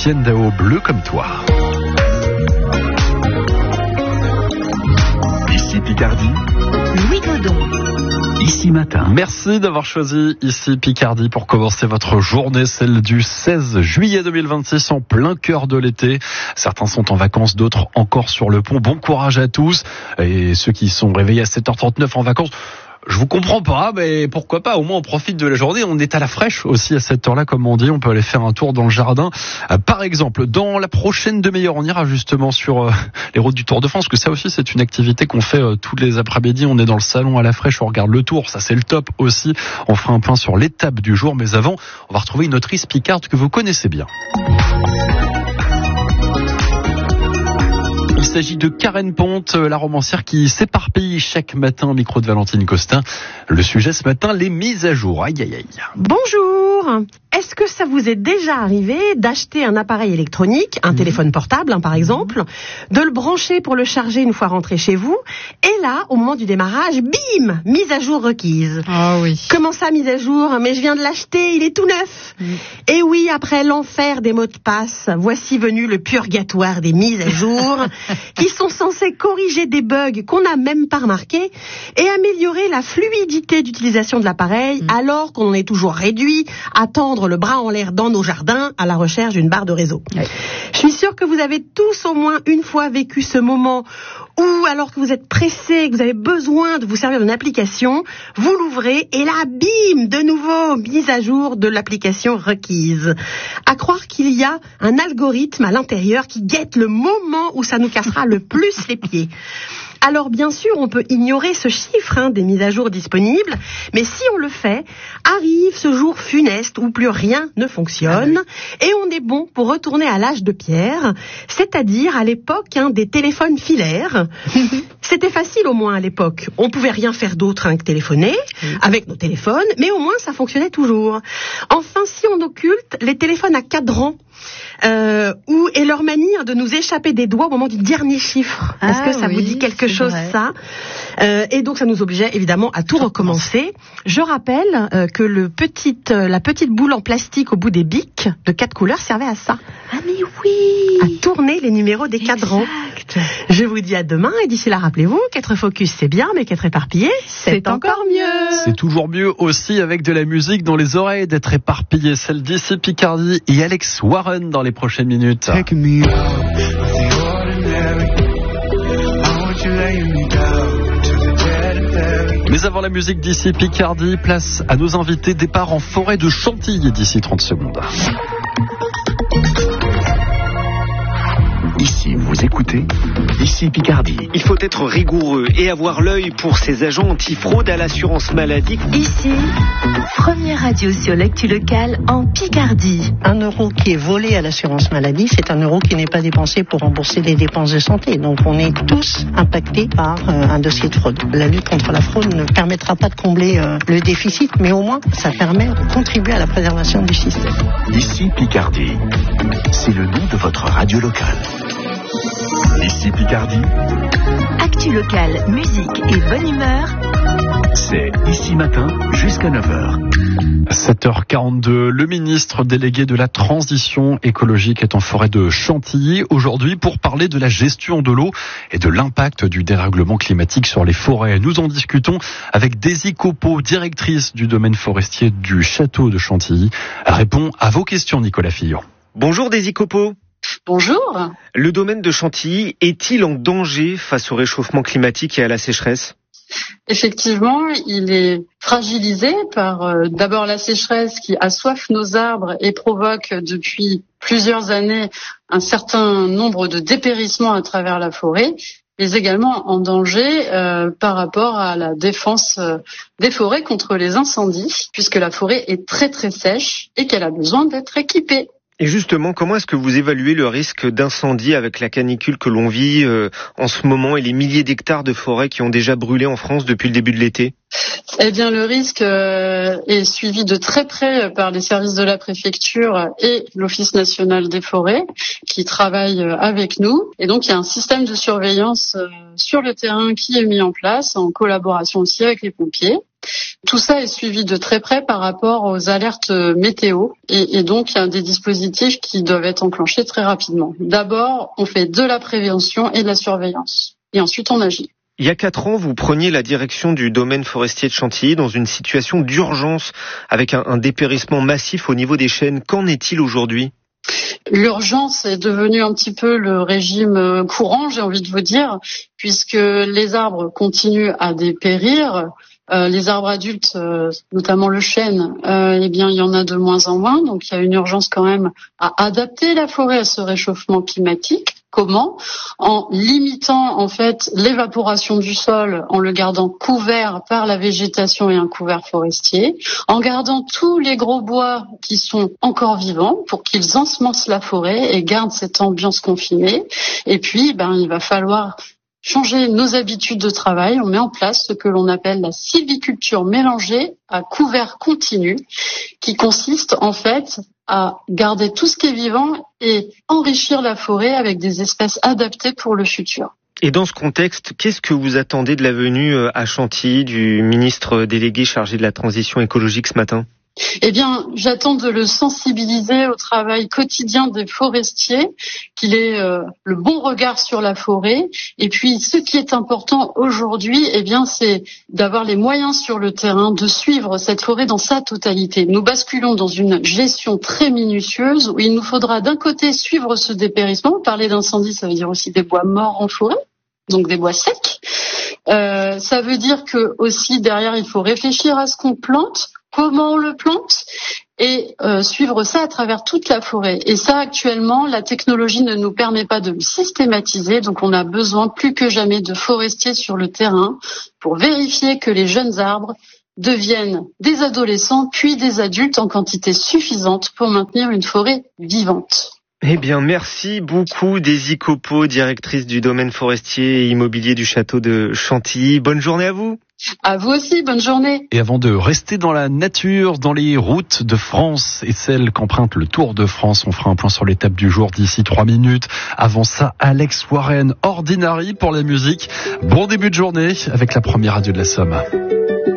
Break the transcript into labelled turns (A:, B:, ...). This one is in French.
A: Étienne Dao, Bleu comme toi. Ici Picardie,
B: Louis Godon.
A: Ici Matin. Merci d'avoir choisi Ici Picardie pour commencer votre journée, celle du 16 juillet 2026, en plein cœur de l'été. Certains sont en vacances, d'autres encore sur le pont. Bon courage à tous. Et ceux qui sont réveillés à 7h39 en vacances, je vous comprends pas, mais pourquoi pas, au moins on profite de la journée, on est à la fraîche aussi à cette heure-là, comme on dit, on peut aller faire un tour dans le jardin. Par exemple, dans la prochaine demi-heure, on ira justement sur les routes du Tour de France, que ça aussi c'est une activité qu'on fait tous les après-midi, on est dans le salon à la fraîche, on regarde le Tour, ça c'est le top aussi. On fera un point sur l'étape du jour, mais avant, on va retrouver une autrice picarde que vous connaissez bien. Il s'agit de Karen Ponte, la romancière qui s'éparpille chaque matin au micro de Valentine Costin. Le sujet ce matin, les mises à jour. Aïe, aïe, aïe.
C: Bonjour. Est-ce que ça vous est déjà arrivé d'acheter un appareil électronique, un téléphone portable par exemple, de le brancher pour le charger une fois rentré chez vous, et là, au moment du démarrage, bim, mise à jour requise.
B: Ah oui.
C: Comment ça, mise à jour? Mais je viens de l'acheter, il est tout neuf. Et oui, après l'enfer des mots de passe, voici venu le purgatoire des mises à jour, qui sont censées corriger des bugs qu'on n'a même pas remarqués et améliorer la fluidité d'utilisation de l'appareil, alors qu'on en est toujours réduit à tendre le bras en l'air dans nos jardins à la recherche d'une barre de réseau. Ouais. Je suis sûre que vous avez tous au moins une fois vécu ce moment où, alors que vous êtes pressé, que vous avez besoin de vous servir d'une application, vous l'ouvrez et là, bim, de nouveau, mise à jour de l'application requise. À croire qu'il y a un algorithme à l'intérieur qui guette le moment où ça nous cassera le plus les pieds. Alors bien sûr, on peut ignorer ce chiffre des mises à jour disponibles, mais si on le fait, arrive ce jour funeste où plus rien ne fonctionne et on est bon pour retourner à l'âge de pierre, c'est-à-dire à l'époque des téléphones filaires. C'était facile au moins à l'époque. On pouvait rien faire d'autre que téléphoner avec nos téléphones, mais au moins ça fonctionnait toujours. Enfin, si on occulte les téléphones à cadran, et leur manière de nous échapper des doigts au moment du dernier chiffre. Est-ce que ça vous dit quelque chose, ça? Et donc ça nous obligeait évidemment à tout recommencer. Je rappelle que la petite boule en plastique au bout des bics de 4 couleurs servait à ça.
B: Ah mais oui,
C: à tourner les numéros des cadrans. Je vous dis à demain et d'ici là, rappelez-vous qu'être focus c'est bien, mais qu'être éparpillé c'est encore mieux.
A: C'est toujours mieux aussi avec de la musique dans les oreilles, d'être éparpillé. Celle d'Ici Picardie et Alex Warren dans les prochaines minutes. Mais avant la musique d'Ici Picardie, place à nos invités. Départ en forêt de Chantilly d'ici 30 secondes. Ici, vous écoutez Ici Picardie.
D: Il faut être rigoureux et avoir l'œil pour ces agents anti-fraude à l'assurance maladie.
B: Ici, première radio sur l'actu locale en Picardie.
E: 1 euro qui est volé à l'assurance maladie, c'est 1 euro qui n'est pas dépensé pour rembourser les dépenses de santé. Donc on est tous impactés par un dossier de fraude. La lutte contre la fraude ne permettra pas de combler le déficit, mais au moins ça permet de contribuer à la préservation du système.
F: Ici Picardie, c'est le nom de votre radio locale. Ici Picardie,
B: actu locale, musique et bonne humeur.
F: C'est Ici Matin jusqu'à 9h.
A: 7h42, le ministre délégué de la transition écologique est en forêt de Chantilly aujourd'hui pour parler de la gestion de l'eau et de l'impact du dérèglement climatique sur les forêts. Nous en discutons avec Daisy Copeau, directrice du domaine forestier du château de Chantilly. Elle répond à vos questions, Nicolas Fillon.
D: Bonjour Daisy Copeau.
G: Bonjour.
D: Le domaine de Chantilly est-il en danger face au réchauffement climatique et à la sécheresse ?
G: Effectivement, il est fragilisé par d'abord la sécheresse qui assoiffe nos arbres et provoque depuis plusieurs années un certain nombre de dépérissements à travers la forêt, mais également en danger par rapport à la défense des forêts contre les incendies, puisque la forêt est très très sèche et qu'elle a besoin d'être équipée.
D: Et justement, comment est-ce que vous évaluez le risque d'incendie avec la canicule que l'on vit en ce moment et les milliers d'hectares de forêts qui ont déjà brûlé en France depuis le début de l'été ?
G: Eh bien, le risque est suivi de très près par les services de la préfecture et l'Office national des forêts qui travaillent avec nous. Et donc, il y a un système de surveillance sur le terrain qui est mis en place en collaboration aussi avec les pompiers. Tout ça est suivi de très près par rapport aux alertes météo et donc il y a des dispositifs qui doivent être enclenchés très rapidement. D'abord, on fait de la prévention et de la surveillance et ensuite on agit.
D: Il y a 4 ans, vous preniez la direction du domaine forestier de Chantilly dans une situation d'urgence avec un dépérissement massif au niveau des chênes. Qu'en est-il aujourd'hui ?
G: L'urgence est devenue un petit peu le régime courant, j'ai envie de vous dire, puisque les arbres continuent à dépérir. Les arbres adultes, notamment le chêne, eh bien, il y en a de moins en moins. Donc, il y a une urgence quand même à adapter la forêt à ce réchauffement climatique. Comment ? En limitant, en fait, l'évaporation du sol, en le gardant couvert par la végétation et un couvert forestier, en gardant tous les gros bois qui sont encore vivants pour qu'ils ensemencent la forêt et gardent cette ambiance confinée. Et puis, il va falloir changer nos habitudes de travail. On met en place ce que l'on appelle la sylviculture mélangée à couvert continu, qui consiste en fait à garder tout ce qui est vivant et enrichir la forêt avec des espèces adaptées pour le futur.
D: Et dans ce contexte, qu'est-ce que vous attendez de la venue à Chantilly du ministre délégué chargé de la transition écologique ce matin ?
G: Eh bien, j'attends de le sensibiliser au travail quotidien des forestiers, qu'il ait le bon regard sur la forêt. Et puis, ce qui est important aujourd'hui, eh bien, c'est d'avoir les moyens sur le terrain de suivre cette forêt dans sa totalité. Nous basculons dans une gestion très minutieuse où il nous faudra d'un côté suivre ce dépérissement. Parler d'incendie, ça veut dire aussi des bois morts en forêt, donc des bois secs. Ça veut dire que aussi derrière, il faut réfléchir à ce qu'on plante, comment on le plante et suivre ça à travers toute la forêt. Et ça, actuellement, la technologie ne nous permet pas de le systématiser, donc on a besoin plus que jamais de forestiers sur le terrain pour vérifier que les jeunes arbres deviennent des adolescents puis des adultes en quantité suffisante pour maintenir une forêt vivante.
D: Eh bien, merci beaucoup Daisy Copeau, directrice du domaine forestier et immobilier du château de Chantilly. Bonne journée à vous.
G: À vous aussi, bonne journée.
A: Et avant de rester dans la nature, dans les routes de France et celles qu'emprunte le Tour de France, on fera un point sur l'étape du jour d'ici 3 minutes. Avant ça, Alex Warren, Ordinary pour la musique. Bon début de journée avec la première radio de la Somme.